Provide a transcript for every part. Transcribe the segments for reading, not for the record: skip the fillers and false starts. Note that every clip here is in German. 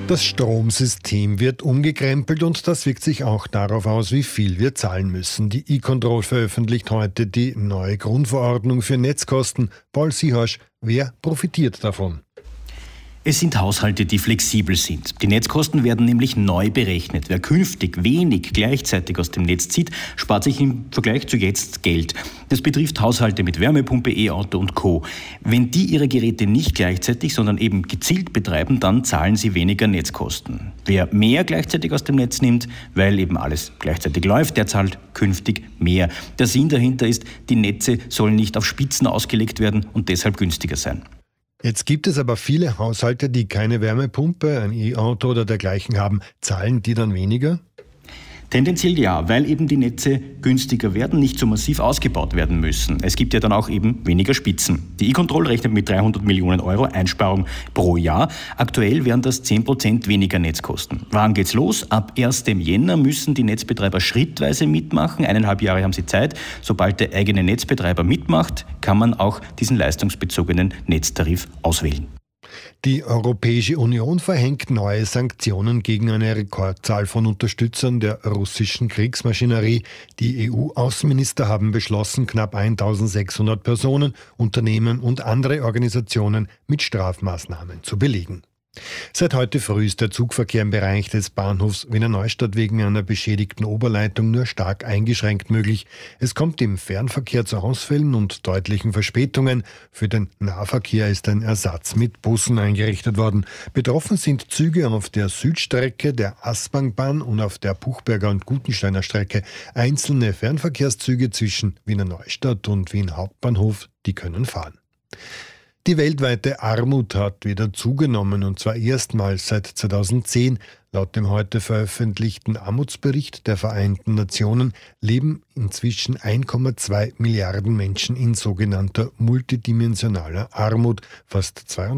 Das Stromsystem wird umgekrempelt und das wirkt sich auch darauf aus, wie viel wir zahlen müssen. Die E-Control veröffentlicht heute die neue Grundverordnung für Netzkosten. Paul Sihorsch, wer profitiert davon? Es sind Haushalte, die flexibel sind. Die Netzkosten werden nämlich neu berechnet. Wer künftig wenig gleichzeitig aus dem Netz zieht, spart sich im Vergleich zu jetzt Geld. Das betrifft Haushalte mit Wärmepumpe, E-Auto und Co. Wenn die ihre Geräte nicht gleichzeitig, sondern eben gezielt betreiben, dann zahlen sie weniger Netzkosten. Wer mehr gleichzeitig aus dem Netz nimmt, weil eben alles gleichzeitig läuft, der zahlt künftig mehr. Der Sinn dahinter ist, die Netze sollen nicht auf Spitzen ausgelegt werden und deshalb günstiger sein. Jetzt gibt es aber viele Haushalte, die keine Wärmepumpe, ein E-Auto oder dergleichen haben. Zahlen die dann weniger? Tendenziell ja, weil eben die Netze günstiger werden, nicht so massiv ausgebaut werden müssen. Es gibt ja dann auch eben weniger Spitzen. Die E-Control rechnet mit 300 Millionen Euro Einsparung pro Jahr. Aktuell wären das 10% weniger Netzkosten. Wann geht's los? Ab 1. Jänner müssen die Netzbetreiber schrittweise mitmachen. 1,5 Jahre haben sie Zeit. Sobald der eigene Netzbetreiber mitmacht, kann man auch diesen leistungsbezogenen Netztarif auswählen. Die Europäische Union verhängt neue Sanktionen gegen eine Rekordzahl von Unterstützern der russischen Kriegsmaschinerie. Die EU-Außenminister haben beschlossen, knapp 1600 Personen, Unternehmen und andere Organisationen mit Strafmaßnahmen zu belegen. Seit heute früh ist der Zugverkehr im Bereich des Bahnhofs Wiener Neustadt wegen einer beschädigten Oberleitung nur stark eingeschränkt möglich. Es kommt im Fernverkehr zu Ausfällen und deutlichen Verspätungen. Für den Nahverkehr ist ein Ersatz mit Bussen eingerichtet worden. Betroffen sind Züge auf der Südstrecke, der Aspang-Bahn und auf der Puchberger und Gutensteiner Strecke. Einzelne Fernverkehrszüge zwischen Wiener Neustadt und Wien Hauptbahnhof, die können fahren. Die weltweite Armut hat wieder zugenommen, und zwar erstmals seit 2010. Laut dem heute veröffentlichten Armutsbericht der Vereinten Nationen leben inzwischen 1,2 Milliarden Menschen in sogenannter multidimensionaler Armut, fast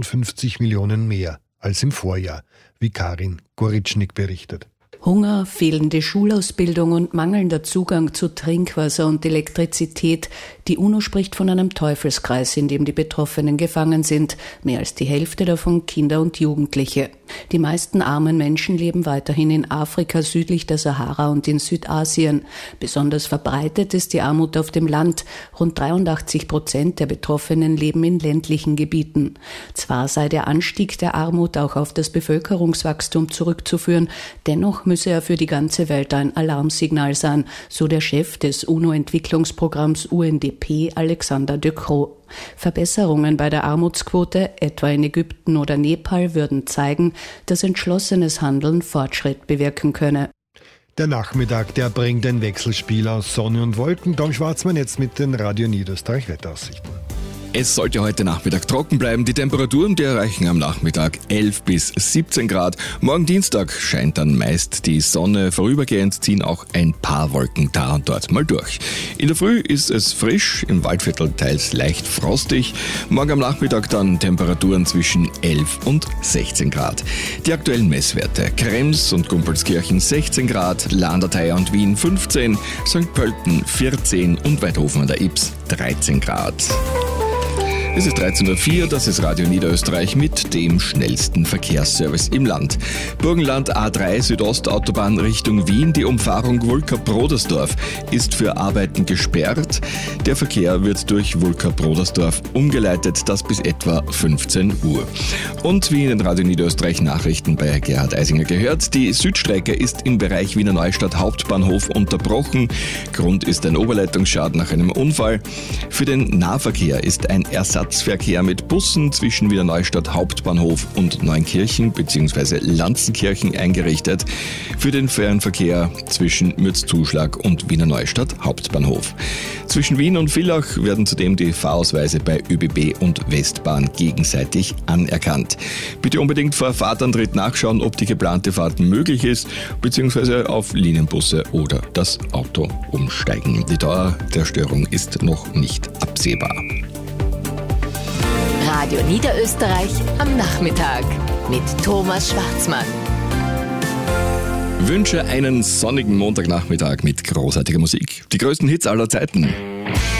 52 Millionen mehr als im Vorjahr, wie Karin Goritschnik berichtet. Hunger, fehlende Schulausbildung und mangelnder Zugang zu Trinkwasser und Elektrizität. Die UNO spricht von einem Teufelskreis, in dem die Betroffenen gefangen sind. Mehr als die Hälfte davon Kinder und Jugendliche. Die meisten armen Menschen leben weiterhin in Afrika südlich der Sahara und in Südasien. Besonders verbreitet ist die Armut auf dem Land. Rund 83% der Betroffenen leben in ländlichen Gebieten. Zwar sei der Anstieg der Armut auch auf das Bevölkerungswachstum zurückzuführen, dennoch müsse er für die ganze Welt ein Alarmsignal sein, so der Chef des UNO-Entwicklungsprogramms UNDP, Alexander De Croo. Verbesserungen bei der Armutsquote, etwa in Ägypten oder Nepal, würden zeigen, dass entschlossenes Handeln Fortschritt bewirken könne. Der Nachmittag, der bringt ein Wechselspiel aus Sonne und Wolken. Tom Schwarzmann jetzt mit den Radio Niederösterreich Wetteraussichten. Es sollte heute Nachmittag trocken bleiben. Die Temperaturen, die erreichen am Nachmittag 11 bis 17 Grad. Morgen Dienstag scheint dann meist die Sonne. Vorübergehend ziehen auch ein paar Wolken da und dort mal durch. In der Früh ist es frisch, im Waldviertel teils leicht frostig. Morgen am Nachmittag dann Temperaturen zwischen 11 und 16 Grad. Die aktuellen Messwerte: Krems und Gumpelskirchen 16 Grad, Landerteier und Wien 15, St. Pölten 14 und Weidhofen an der Ybbs 13 Grad. Es ist 13.04 Uhr, das ist Radio Niederösterreich mit dem schnellsten Verkehrsservice im Land. Burgenland A3 Südostautobahn Richtung Wien, die Umfahrung Wulka-Brodersdorf ist für Arbeiten gesperrt. Der Verkehr wird durch Wulka-Brodersdorf umgeleitet, das bis etwa 15 Uhr. Und wie in den Radio Niederösterreich Nachrichten bei Gerhard Eisinger gehört, die Südstrecke ist im Bereich Wiener Neustadt Hauptbahnhof unterbrochen. Grund ist ein Oberleitungsschaden nach einem Unfall. Für den Nahverkehr ist ein Ersatzverkehr mit Bussen zwischen Wiener Neustadt Hauptbahnhof und Neunkirchen bzw. Lanzenkirchen eingerichtet. Für den Fernverkehr zwischen Mürzzuschlag und Wiener Neustadt Hauptbahnhof. Zwischen Wien und Villach werden zudem die Fahrausweise bei ÖBB und Westbahn gegenseitig anerkannt. Bitte unbedingt vor Fahrtantritt nachschauen, ob die geplante Fahrt möglich ist, bzw. auf Linienbusse oder das Auto umsteigen. Die Dauer der Störung ist noch nicht absehbar. Radio Niederösterreich am Nachmittag mit Thomas Schwarzmann. Wünsche einen sonnigen Montagnachmittag mit großartiger Musik. Die größten Hits aller Zeiten.